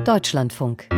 Deutschlandfunk.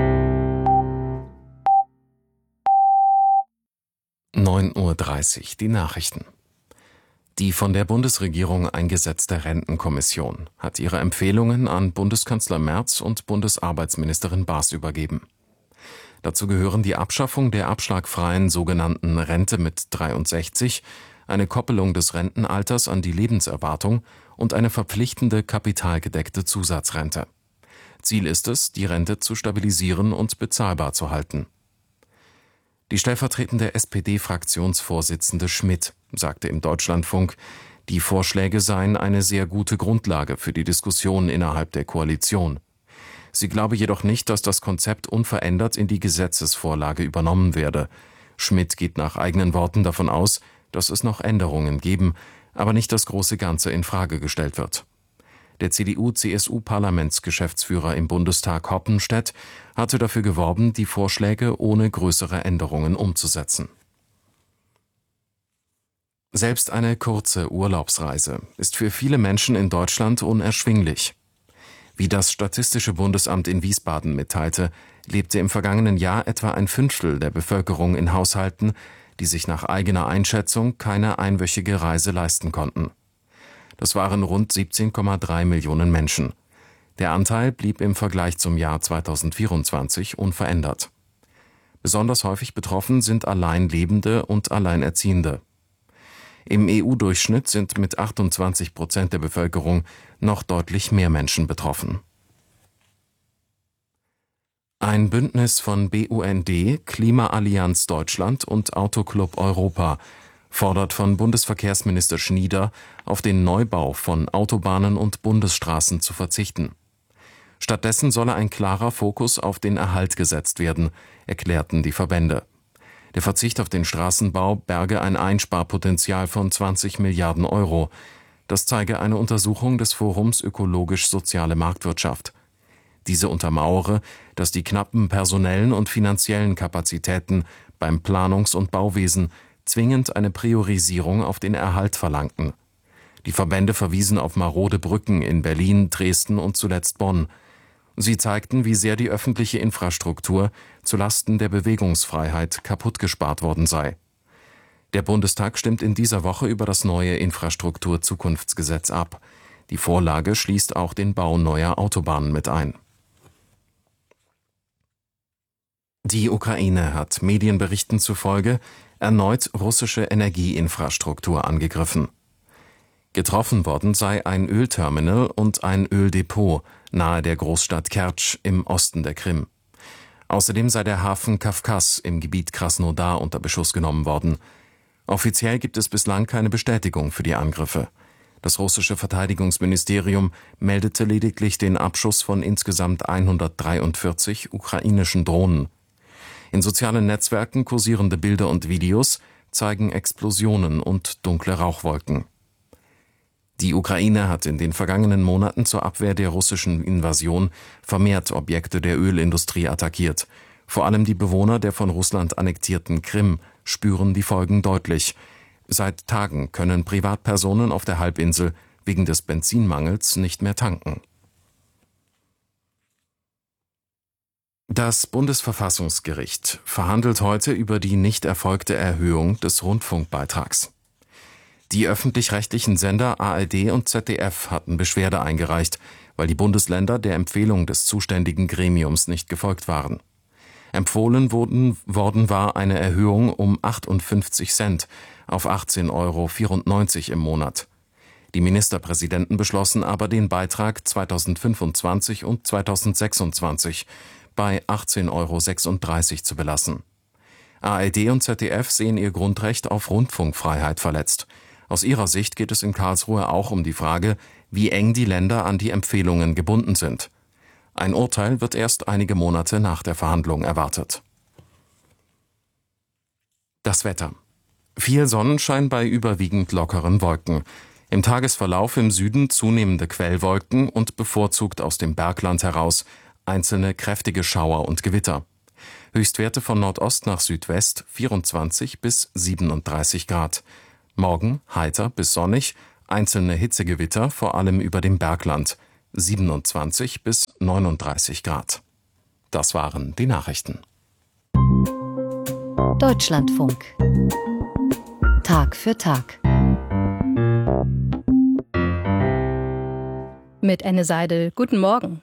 9:30 Uhr, die Nachrichten. Die von der Bundesregierung eingesetzte Rentenkommission hat ihre Empfehlungen an Bundeskanzler Merz und Bundesarbeitsministerin Baas übergeben. Dazu gehören die Abschaffung der abschlagfreien sogenannten Rente mit 63, eine Koppelung des Rentenalters an die Lebenserwartung und eine verpflichtende kapitalgedeckte Zusatzrente. Ziel ist es, die Rente zu stabilisieren und bezahlbar zu halten. Die stellvertretende SPD-Fraktionsvorsitzende Schmidt sagte im Deutschlandfunk, die Vorschläge seien eine sehr gute Grundlage für die Diskussion innerhalb der Koalition. Sie glaube jedoch nicht, dass das Konzept unverändert in die Gesetzesvorlage übernommen werde. Schmidt geht nach eigenen Worten davon aus, dass es noch Änderungen geben, aber nicht das große Ganze in Frage gestellt wird. Der CDU-CSU-Parlamentsgeschäftsführer im Bundestag Hoppenstedt hatte dafür geworben, die Vorschläge ohne größere Änderungen umzusetzen. Selbst eine kurze Urlaubsreise ist für viele Menschen in Deutschland unerschwinglich. Wie das Statistische Bundesamt in Wiesbaden mitteilte, lebte im vergangenen Jahr etwa ein Fünftel der Bevölkerung in Haushalten, die sich nach eigener Einschätzung keine einwöchige Reise leisten konnten. Das waren rund 17,3 Millionen Menschen. Der Anteil blieb im Vergleich zum Jahr 2024 unverändert. Besonders häufig betroffen sind Alleinlebende und Alleinerziehende. Im EU-Durchschnitt sind mit 28% der Bevölkerung noch deutlich mehr Menschen betroffen. Ein Bündnis von BUND, Klimaallianz Deutschland und Autoclub Europa fordert von Bundesverkehrsminister Schnieder, auf den Neubau von Autobahnen und Bundesstraßen zu verzichten. Stattdessen solle ein klarer Fokus auf den Erhalt gesetzt werden, erklärten die Verbände. Der Verzicht auf den Straßenbau berge ein Einsparpotenzial von 20 Milliarden Euro. Das zeige eine Untersuchung des Forums Ökologisch-Soziale Marktwirtschaft. Diese untermauere, dass die knappen personellen und finanziellen Kapazitäten beim Planungs- und Bauwesen zwingend eine Priorisierung auf den Erhalt verlangten. Die Verbände verwiesen auf marode Brücken in Berlin, Dresden und zuletzt Bonn. Sie zeigten, wie sehr die öffentliche Infrastruktur zulasten der Bewegungsfreiheit kaputtgespart worden sei. Der Bundestag stimmt in dieser Woche über das neue Infrastrukturzukunftsgesetz ab. Die Vorlage schließt auch den Bau neuer Autobahnen mit ein. Die Ukraine hat Medienberichten zufolge erneut russische Energieinfrastruktur angegriffen. Getroffen worden sei ein Ölterminal und ein Öldepot nahe der Großstadt Kertsch im Osten der Krim. Außerdem sei der Hafen Kawkas im Gebiet Krasnodar unter Beschuss genommen worden. Offiziell gibt es bislang keine Bestätigung für die Angriffe. Das russische Verteidigungsministerium meldete lediglich den Abschuss von insgesamt 143 ukrainischen Drohnen. In sozialen Netzwerken kursierende Bilder und Videos zeigen Explosionen und dunkle Rauchwolken. Die Ukraine hat in den vergangenen Monaten zur Abwehr der russischen Invasion vermehrt Objekte der Ölindustrie attackiert. Vor allem die Bewohner der von Russland annektierten Krim spüren die Folgen deutlich. Seit Tagen können Privatpersonen auf der Halbinsel wegen des Benzinmangels nicht mehr tanken. Das Bundesverfassungsgericht verhandelt heute über die nicht erfolgte Erhöhung des Rundfunkbeitrags. Die öffentlich-rechtlichen Sender ARD und ZDF hatten Beschwerde eingereicht, weil die Bundesländer der Empfehlung des zuständigen Gremiums nicht gefolgt waren. Empfohlen worden war eine Erhöhung um 58 Cent auf 18,94 € im Monat. Die Ministerpräsidenten beschlossen aber, den Beitrag 2025 und 2026 bei 18,36 € zu belassen. ARD und ZDF sehen ihr Grundrecht auf Rundfunkfreiheit verletzt. Aus ihrer Sicht geht es in Karlsruhe auch um die Frage, wie eng die Länder an die Empfehlungen gebunden sind. Ein Urteil wird erst einige Monate nach der Verhandlung erwartet. Das Wetter. Viel Sonnenschein bei überwiegend lockeren Wolken. Im Tagesverlauf im Süden zunehmende Quellwolken und bevorzugt aus dem Bergland heraus einzelne kräftige Schauer und Gewitter. Höchstwerte von Nordost nach Südwest 24 bis 37 Grad. Morgen heiter bis sonnig, einzelne Hitzegewitter, vor allem über dem Bergland. 27 bis 39 Grad. Das waren die Nachrichten. Deutschlandfunk. Tag für Tag. Mit Anne Seidel. Guten Morgen.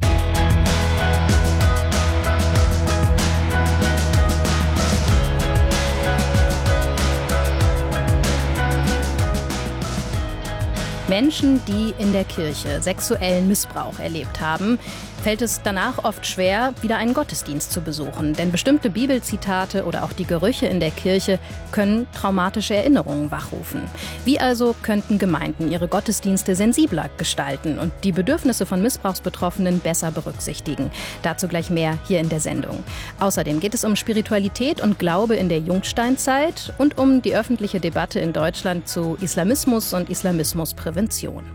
Menschen, die in der Kirche sexuellen Missbrauch erlebt haben, fällt es danach oft schwer, wieder einen Gottesdienst zu besuchen. Denn bestimmte Bibelzitate oder auch die Gerüche in der Kirche können traumatische Erinnerungen wachrufen. Wie also könnten Gemeinden ihre Gottesdienste sensibler gestalten und die Bedürfnisse von Missbrauchsbetroffenen besser berücksichtigen? Dazu gleich mehr hier in der Sendung. Außerdem geht es um Spiritualität und Glaube in der Jungsteinzeit und um die öffentliche Debatte in Deutschland zu Islamismus und Islamismusprävention.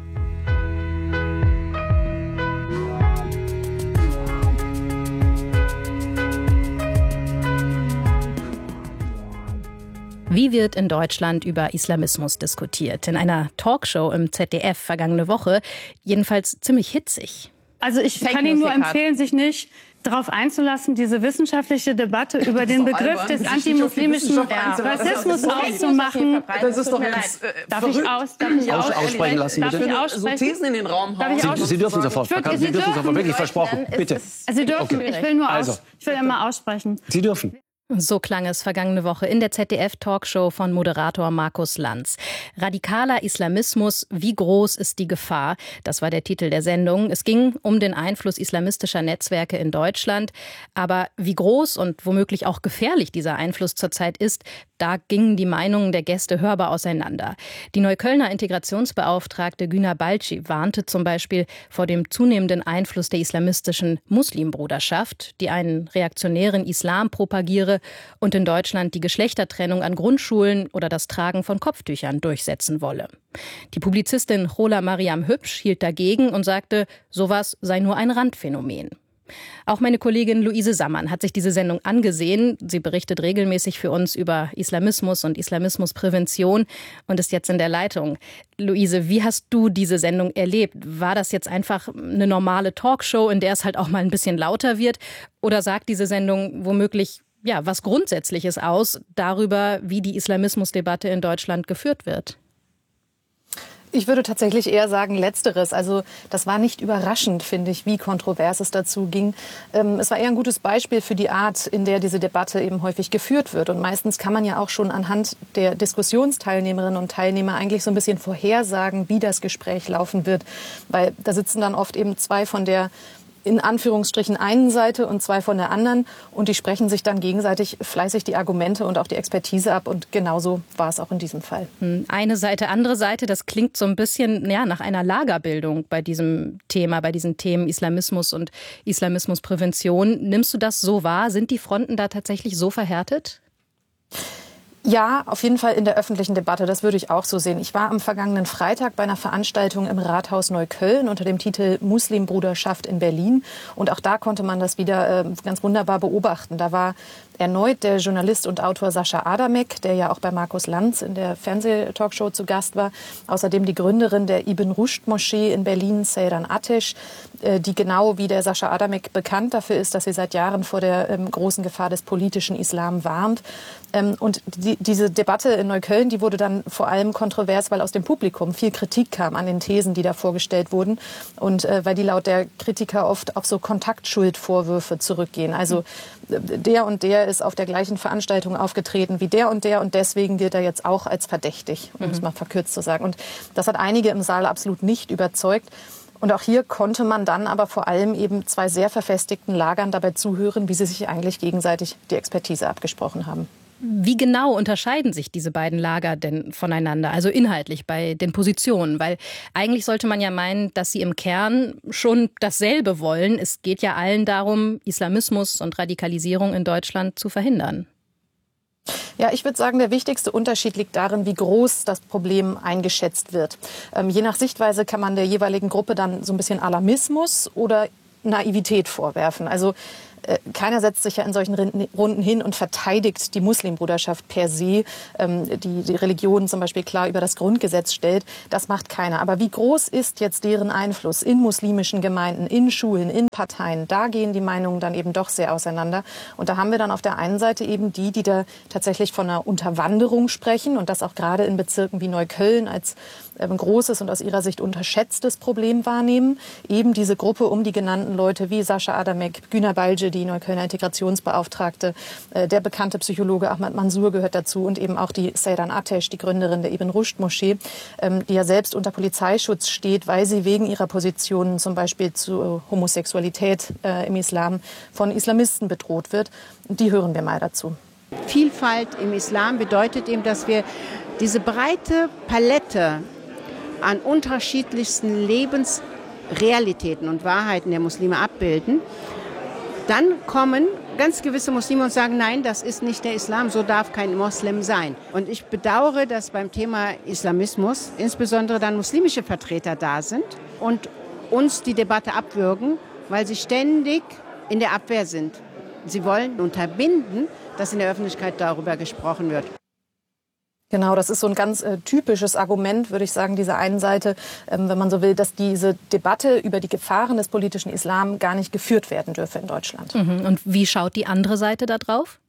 Wie wird in Deutschland über Islamismus diskutiert? In einer Talkshow im ZDF vergangene Woche, jedenfalls ziemlich hitzig. Also ich kann Ihnen nur empfehlen, sich nicht darauf einzulassen, diese wissenschaftliche Debatte über den Begriff des antimuslimischen Rassismus auszumachen. Das ist doch jetzt aussprechen lassen, bitte. Darf ich aussprechen? So Thesen in den Raum hauen. Sie dürfen sofort. Sie dürfen sofort, wirklich versprochen. Bitte. Sie dürfen, ich will immer aussprechen. Sie dürfen. So klang es vergangene Woche in der ZDF-Talkshow von Moderator Markus Lanz. Radikaler Islamismus, wie groß ist die Gefahr? Das war der Titel der Sendung. Es ging um den Einfluss islamistischer Netzwerke in Deutschland. Aber wie groß und womöglich auch gefährlich dieser Einfluss zurzeit ist, da gingen die Meinungen der Gäste hörbar auseinander. Die Neuköllner Integrationsbeauftragte Güner Balci warnte zum Beispiel vor dem zunehmenden Einfluss der islamistischen Muslimbruderschaft, die einen reaktionären Islam propagiere und in Deutschland die Geschlechtertrennung an Grundschulen oder das Tragen von Kopftüchern durchsetzen wolle. Die Publizistin Chola Mariam Hübsch hielt dagegen und sagte, sowas sei nur ein Randphänomen. Auch meine Kollegin Luise Sammann hat sich diese Sendung angesehen. Sie berichtet regelmäßig für uns über Islamismus und Islamismusprävention und ist jetzt in der Leitung. Luise, wie hast du diese Sendung erlebt? War das jetzt einfach eine normale Talkshow, in der es halt auch mal ein bisschen lauter wird? Oder sagt diese Sendung womöglich was Grundsätzliches aus darüber, wie die Islamismusdebatte in Deutschland geführt wird? Ich würde tatsächlich eher sagen Letzteres. Also das war nicht überraschend, finde ich, wie kontrovers es dazu ging. Es war eher ein gutes Beispiel für die Art, in der diese Debatte eben häufig geführt wird. Und meistens kann man ja auch schon anhand der Diskussionsteilnehmerinnen und Teilnehmer eigentlich so ein bisschen vorhersagen, wie das Gespräch laufen wird. Weil da sitzen dann oft eben zwei von der in Anführungsstrichen einen Seite und zwei von der anderen und die sprechen sich dann gegenseitig fleißig die Argumente und auch die Expertise ab und genauso war es auch in diesem Fall. Eine Seite, andere Seite, das klingt so ein bisschen nach einer Lagerbildung bei diesem Thema, bei diesen Themen Islamismus und Islamismusprävention. Nimmst du das so wahr? Sind die Fronten da tatsächlich so verhärtet? Ja, auf jeden Fall in der öffentlichen Debatte, das würde ich auch so sehen. Ich war am vergangenen Freitag bei einer Veranstaltung im Rathaus Neukölln unter dem Titel Muslimbruderschaft in Berlin. Und auch da konnte man das wieder ganz wunderbar beobachten. Da war erneut der Journalist und Autor Sascha Adamek, der ja auch bei Markus Lanz in der Fernsehtalkshow zu Gast war. Außerdem die Gründerin der Ibn Rushd-Moschee in Berlin, Seyran Atesh, die genau wie der Sascha Adamek bekannt dafür ist, dass sie seit Jahren vor der großen Gefahr des politischen Islam warnt. Und diese Debatte in Neukölln, die wurde dann vor allem kontrovers, weil aus dem Publikum viel Kritik kam an den Thesen, die da vorgestellt wurden. Und weil die laut der Kritiker oft auf so Kontaktschuldvorwürfe zurückgehen. Also der und der ist auf der gleichen Veranstaltung aufgetreten wie der und deswegen gilt er jetzt auch als verdächtig, um es mal verkürzt zu sagen. Und das hat einige im Saal absolut nicht überzeugt. Und auch hier konnte man dann aber vor allem eben zwei sehr verfestigten Lagern dabei zuhören, wie sie sich eigentlich gegenseitig die Expertise abgesprochen haben. Wie genau unterscheiden sich diese beiden Lager denn voneinander, also inhaltlich bei den Positionen? Weil eigentlich sollte man ja meinen, dass sie im Kern schon dasselbe wollen. Es geht ja allen darum, Islamismus und Radikalisierung in Deutschland zu verhindern. Ja, ich würde sagen, der wichtigste Unterschied liegt darin, wie groß das Problem eingeschätzt wird. Je nach Sichtweise kann man der jeweiligen Gruppe dann so ein bisschen Alarmismus oder Naivität vorwerfen. Also Keiner setzt sich ja in solchen Runden hin und verteidigt die Muslimbruderschaft per se, die Religion zum Beispiel klar über das Grundgesetz stellt. Das macht keiner. Aber wie groß ist jetzt deren Einfluss in muslimischen Gemeinden, in Schulen, in Parteien? Da gehen die Meinungen dann eben doch sehr auseinander. Und da haben wir dann auf der einen Seite eben die da tatsächlich von einer Unterwanderung sprechen und das auch gerade in Bezirken wie Neukölln als ein großes und aus ihrer Sicht unterschätztes Problem wahrnehmen. Eben diese Gruppe um die genannten Leute wie Sascha Adamek, Güner Balce, die Neuköllner Integrationsbeauftragte, der bekannte Psychologe Ahmad Mansour gehört dazu und eben auch die Seyran Ateş, die Gründerin der Ibn Rushd Moschee, die ja selbst unter Polizeischutz steht, weil sie wegen ihrer Positionen zum Beispiel zu Homosexualität im Islam von Islamisten bedroht wird. Die hören wir mal dazu. Vielfalt im Islam bedeutet eben, dass wir diese breite Palette an unterschiedlichsten Lebensrealitäten und Wahrheiten der Muslime abbilden. Dann kommen ganz gewisse Muslime und sagen, nein, das ist nicht der Islam, so darf kein Moslem sein. Und ich bedauere, dass beim Thema Islamismus insbesondere dann muslimische Vertreter da sind und uns die Debatte abwürgen, weil sie ständig in der Abwehr sind. Sie wollen unterbinden, dass in der Öffentlichkeit darüber gesprochen wird. Genau, das ist so ein ganz typisches Argument, würde ich sagen, dieser einen Seite, wenn man so will, dass diese Debatte über die Gefahren des politischen Islam gar nicht geführt werden dürfe in Deutschland. Und wie schaut die andere Seite da drauf?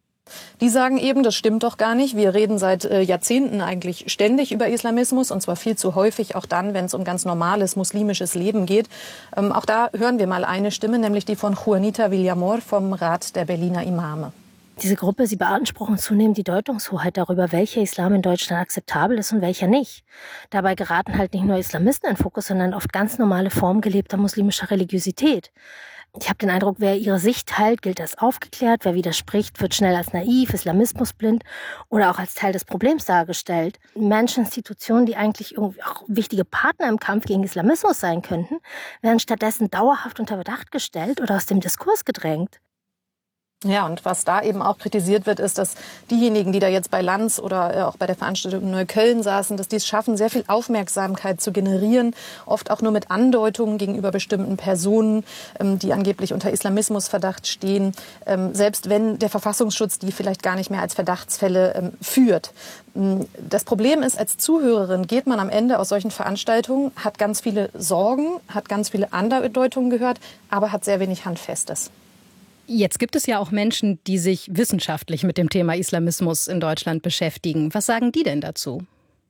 Die sagen eben, das stimmt doch gar nicht. Wir reden seit Jahrzehnten eigentlich ständig über Islamismus und zwar viel zu häufig, auch dann, wenn es um ganz normales muslimisches Leben geht. Auch da hören wir mal eine Stimme, nämlich die von Juanita Villamor vom Rat der Berliner Imame. Diese Gruppe, sie beanspruchen zunehmend die Deutungshoheit darüber, welcher Islam in Deutschland akzeptabel ist und welcher nicht. Dabei geraten halt nicht nur Islamisten in Fokus, sondern oft ganz normale Formen gelebter muslimischer Religiosität. Ich habe den Eindruck, wer ihre Sicht teilt, gilt als aufgeklärt, wer widerspricht, wird schnell als naiv, islamismusblind oder auch als Teil des Problems dargestellt. Menschen, Institutionen, die eigentlich irgendwie auch wichtige Partner im Kampf gegen Islamismus sein könnten, werden stattdessen dauerhaft unter Verdacht gestellt oder aus dem Diskurs gedrängt. Ja, und was da eben auch kritisiert wird, ist, dass diejenigen, die da jetzt bei Lanz oder auch bei der Veranstaltung in Neukölln saßen, dass die es schaffen, sehr viel Aufmerksamkeit zu generieren, oft auch nur mit Andeutungen gegenüber bestimmten Personen, die angeblich unter Islamismusverdacht stehen, selbst wenn der Verfassungsschutz die vielleicht gar nicht mehr als Verdachtsfälle führt. Das Problem ist, als Zuhörerin geht man am Ende aus solchen Veranstaltungen, hat ganz viele Sorgen, hat ganz viele Andeutungen gehört, aber hat sehr wenig Handfestes. Jetzt gibt es ja auch Menschen, die sich wissenschaftlich mit dem Thema Islamismus in Deutschland beschäftigen. Was sagen die denn dazu?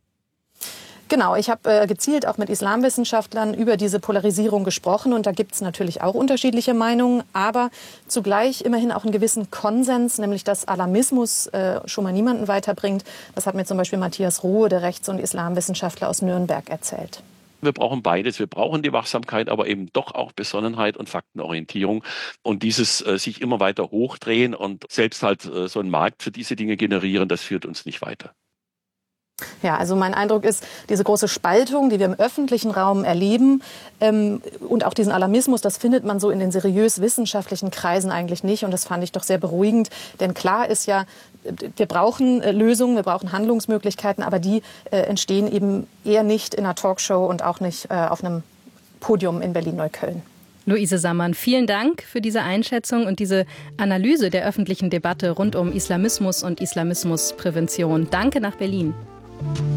Genau, ich habe gezielt auch mit Islamwissenschaftlern über diese Polarisierung gesprochen und da gibt es natürlich auch unterschiedliche Meinungen, aber zugleich immerhin auch einen gewissen Konsens, nämlich dass Alarmismus schon mal niemanden weiterbringt. Das hat mir zum Beispiel Matthias Rohe, der Rechts- und Islamwissenschaftler aus Nürnberg, erzählt. Wir brauchen beides. Wir brauchen die Wachsamkeit, aber eben doch auch Besonnenheit und Faktenorientierung. Und dieses sich immer weiter hochdrehen und selbst halt so einen Markt für diese Dinge generieren, das führt uns nicht weiter. Ja, also mein Eindruck ist, diese große Spaltung, die wir im öffentlichen Raum erleben und auch diesen Alarmismus, das findet man so in den seriös wissenschaftlichen Kreisen eigentlich nicht. Und das fand ich doch sehr beruhigend. Denn klar ist ja, wir brauchen Lösungen, wir brauchen Handlungsmöglichkeiten, aber die entstehen eben eher nicht in einer Talkshow und auch nicht auf einem Podium in Berlin-Neukölln. Luise Sammann, vielen Dank für diese Einschätzung und diese Analyse der öffentlichen Debatte rund um Islamismus und Islamismusprävention. Danke nach Berlin.